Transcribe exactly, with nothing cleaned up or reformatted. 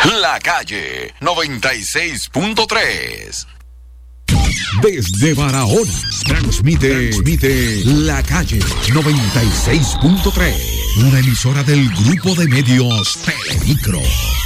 La Calle noventa y seis punto tres. Desde Barahona, transmite, transmite La Calle noventa y seis punto tres. Una emisora del grupo de medios Telemicro.